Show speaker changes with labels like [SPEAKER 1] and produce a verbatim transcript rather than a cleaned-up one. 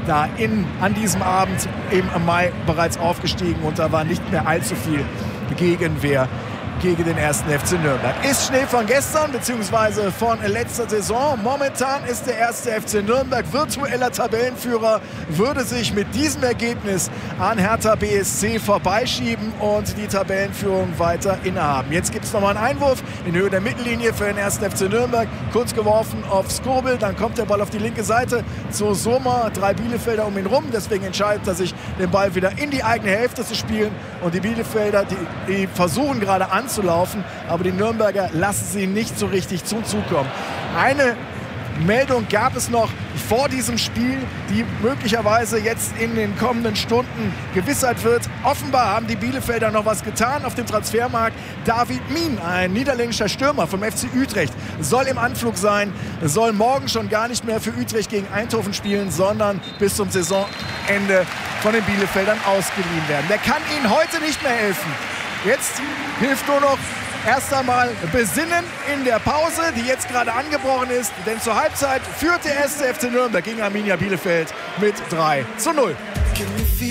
[SPEAKER 1] da in, an diesem Abend eben im Mai bereits aufgestiegen und da war nicht mehr allzu viel Gegenwehr gegen den ersten F C Nürnberg. Ist Schnee von gestern bzw. von letzter Saison. Momentan ist der erste F C Nürnberg virtueller Tabellenführer, würde sich mit diesem Ergebnis an Hertha B S C vorbeischieben und die Tabellenführung weiter innehaben. Jetzt gibt es nochmal einen Einwurf in Höhe der Mittellinie für den ersten F C Nürnberg. Kurz geworfen auf Skobel, dann kommt der Ball auf die linke Seite zu Sommer. Drei Bielefelder um ihn rum, deswegen entscheidet er sich, den Ball wieder in die eigene Hälfte zu spielen. Und die Bielefelder, die, die versuchen gerade anzulaufen, aber die Nürnberger lassen sie nicht so richtig zum Zug kommen. Eine Meldung gab es noch vor diesem Spiel, die möglicherweise jetzt in den kommenden Stunden gewissheit wird. Offenbar haben die Bielefelder noch was getan auf dem Transfermarkt. David Mien, ein niederländischer Stürmer vom F C Utrecht, soll im Anflug sein, soll morgen schon gar nicht mehr für Utrecht gegen Eindhoven spielen, sondern bis zum Saisonende von den Bielefeldern ausgeliehen werden. Der kann ihnen heute nicht mehr helfen. Jetzt hilft nur noch erst einmal besinnen in der Pause, die jetzt gerade angebrochen ist. Denn zur Halbzeit führt der erste F C Nürnberg gegen Arminia Bielefeld mit drei zu null.